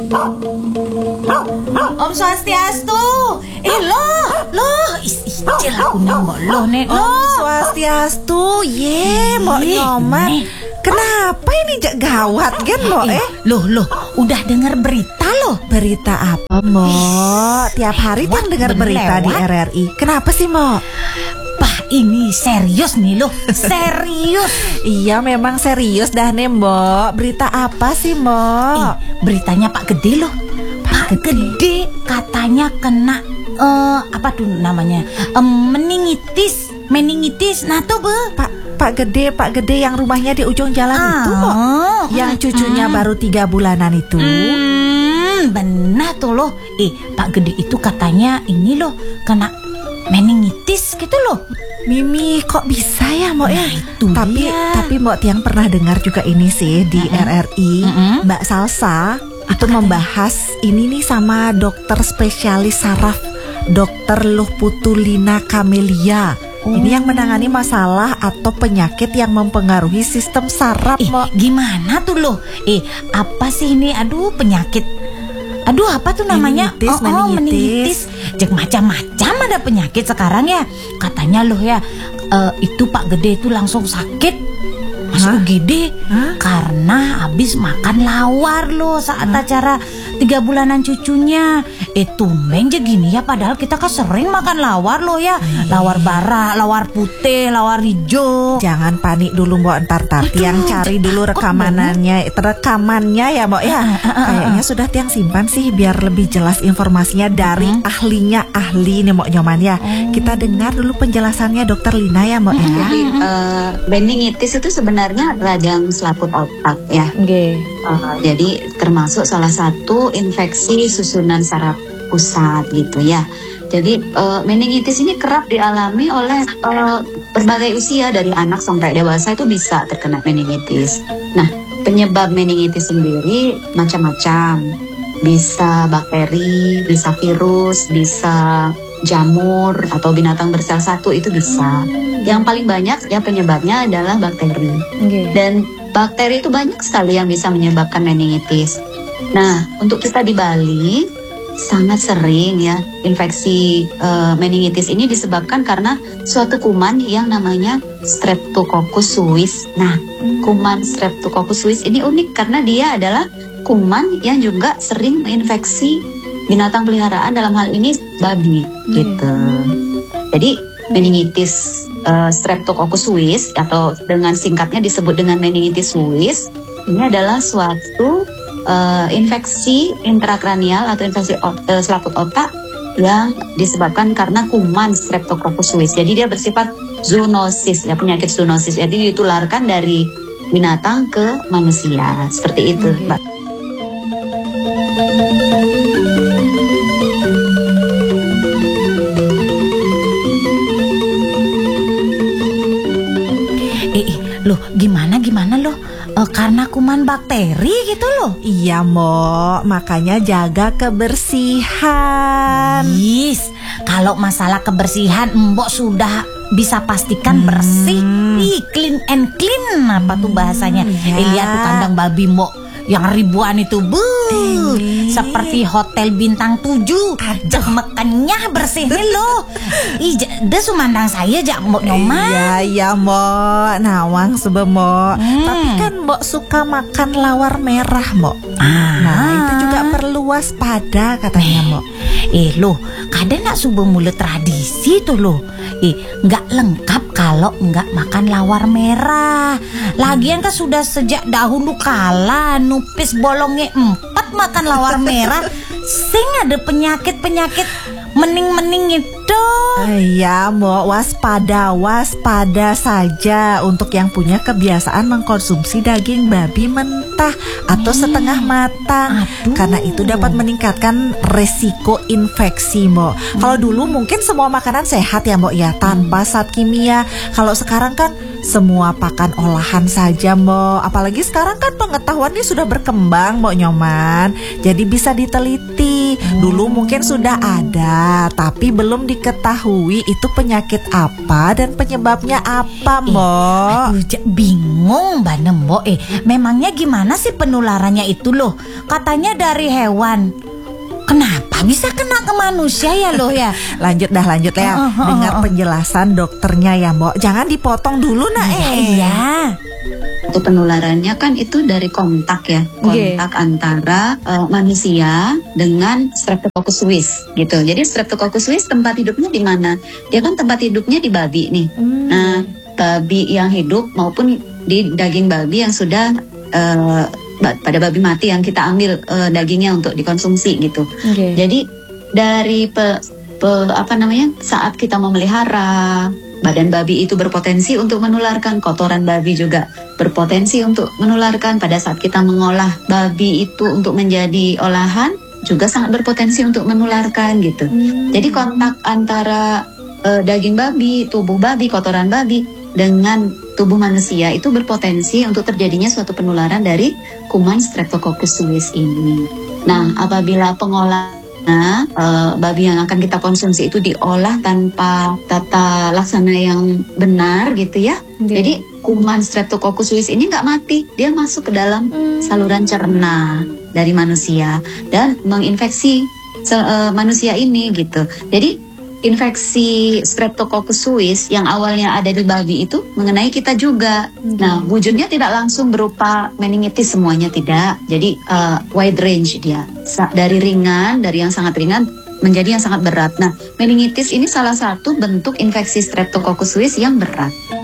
Om Swastiastu. Loh, ijel aku mbok loh nek. Om Swastiastu, mbok Nyoman. Kenapa ini gawat kan mbok Loh, udah dengar berita loh. Berita apa mbok? Tiap hari kan dengar berita di RRI. Kenapa sih mbok? Ini serius nih loh. Serius. Iya memang serius dah nih mbok. Berita apa sih mbok? Beritanya Pak Gede loh. Pak Gede katanya kena apa tuh namanya, meningitis. Nah tuh Pak Gede yang rumahnya di ujung jalan itu mbok. Yang cucunya baru 3 bulanan itu. Benar tuh loh. Pak Gede itu katanya ini loh kena meningitis gitu loh. Mimi, kok bisa ya mbok ya? Tapi mbok Tiang pernah dengar juga ini sih di RRI. Mbak Salsa itu membahas ini nih sama dokter spesialis saraf, Dokter Luhputulina Kamelia. Ini yang menangani masalah atau penyakit yang mempengaruhi sistem saraf mbok. Gimana tuh loh? Apa sih ini? Penyakit. Apa tuh namanya? Meningitis. Jek macam-macam ada penyakit sekarang ya. Katanya loh ya, itu Pak Gede itu langsung sakit masuk UGD karena habis makan lawar loh saat acara 3 bulanan cucunya. Tumben gini ya, padahal kita kan sering makan lawar loh ya. Lawar bara, lawar putih, lawar hijau. Jangan panik dulu mbok, ntar Tiang cari dulu rekamannya ya mbok ya. Kayaknya sudah Tiang simpan sih biar lebih jelas informasinya dari ahli nih mbok Nyoman ya. Kita dengar dulu penjelasannya Dokter Lina ya mbok ya. Jadi meningitis itu sebenarnya radang selaput otak ya. Jadi termasuk salah satu infeksi susunan saraf pusat gitu ya. Jadi meningitis ini kerap dialami oleh berbagai usia, dari anak sampai dewasa itu bisa terkena meningitis. Nah, penyebab meningitis sendiri macam-macam. Bisa bakteri, bisa virus, bisa jamur atau binatang bersel satu, itu bisa. Yang paling banyak ya penyebabnya adalah bakteri. Dan bakteri itu banyak sekali yang bisa menyebabkan meningitis. Nah, untuk kita di Bali sangat sering ya infeksi meningitis ini disebabkan karena suatu kuman yang namanya Streptococcus suis. Nah, kuman Streptococcus suis ini unik karena dia adalah kuman yang juga sering menginfeksi binatang peliharaan, dalam hal ini babi gitu. Jadi meningitis Streptococcus suis atau dengan singkatnya disebut dengan meningitis suis ini adalah suatu infeksi intrakranial atau infeksi selaput otak yang disebabkan karena kuman Streptococcus suis. Jadi dia bersifat zoonosis ya, penyakit zoonosis. Jadi ditularkan dari binatang ke manusia. Seperti itu, Mbak. Loh, gimana loh? Karena kuman bakteri gitu loh. Iya mbok, makanya jaga kebersihan. Kalau masalah kebersihan mbok sudah bisa pastikan bersih. Clean and clean, apa tuh bahasanya? Lihat tuh kandang babi mbok yang ribuan itu, seperti hotel bintang 7. Mekannya bersih nih loh. Dia sumandang saya mbok Nyoman. Iya mbok, nawang sebe mbok. Tapi kan mbok suka makan lawar merah mbok. Nah itu juga perlu waspada katanya mbok. Loh, kadang nak subuh mulut tradisi tuh loh. Nggak lengkap kalau nggak makan lawar merah. Lagian kan sudah sejak dahulu kala nupis bolongnya 4 makan lawar merah. Sing ada penyakit mening-mening itu. Iya mbok, waspada saja untuk yang punya kebiasaan mengkonsumsi daging babi mentah atau setengah matang. Karena itu dapat meningkatkan resiko infeksi mbok. Kalau dulu mungkin semua makanan sehat ya mbok ya, tanpa zat kimia. Kalau sekarang kan semua pakan olahan saja, Mbok. Apalagi sekarang kan pengetahuannya sudah berkembang, Mbok Nyoman. Jadi bisa diteliti. Dulu mungkin sudah ada, tapi belum diketahui itu penyakit apa dan penyebabnya apa, Mbok. Aduh, bingung Mbak Nembok. Memangnya gimana sih penularannya itu loh? Katanya dari hewan. Kenapa bisa kena ke manusia ya loh ya? Lanjut ya. Dengar penjelasan dokternya ya, Mbok. Jangan dipotong dulu nak. Iya. Itu penularannya kan itu dari kontak ya, kontak antara manusia dengan Streptococcus suis gitu. Jadi Streptococcus suis tempat hidupnya di mana? Dia kan tempat hidupnya di babi nih. Nah, babi yang hidup maupun di daging babi yang sudah pada babi mati yang kita ambil dagingnya untuk dikonsumsi gitu. Jadi dari saat kita memelihara, badan babi itu berpotensi untuk menularkan, kotoran babi juga berpotensi untuk menularkan. Pada saat kita mengolah babi itu untuk menjadi olahan juga sangat berpotensi untuk menularkan gitu. Jadi kontak antara daging babi, tubuh babi, kotoran babi dengan tubuh manusia itu berpotensi untuk terjadinya suatu penularan dari kuman Streptococcus suis ini. Nah, apabila pengolahan babi yang akan kita konsumsi itu diolah tanpa tata laksana yang benar gitu ya. Jadi kuman Streptococcus suis ini nggak mati, dia masuk ke dalam saluran cerna dari manusia dan menginfeksi manusia ini gitu. Jadi infeksi Streptococcus suis yang awalnya ada di babi itu mengenai kita juga. Nah, wujudnya tidak langsung berupa meningitis semuanya, tidak. Jadi wide range dia, dari yang sangat ringan menjadi yang sangat berat. Nah, meningitis ini salah satu bentuk infeksi Streptococcus suis yang berat.